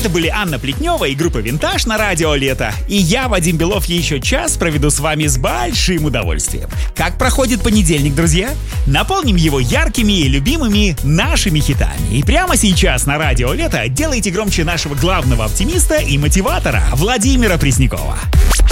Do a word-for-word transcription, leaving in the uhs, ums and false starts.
Это были Анна Плетнева и группа «Винтаж» на радио «Лето». И я, Вадим Белов, еще час проведу с вами с большим удовольствием. Как проходит понедельник, друзья? Наполним его яркими и любимыми нашими хитами. И прямо сейчас на радио «Лето» делайте громче нашего главного оптимиста и мотиватора Владимира Преснякова.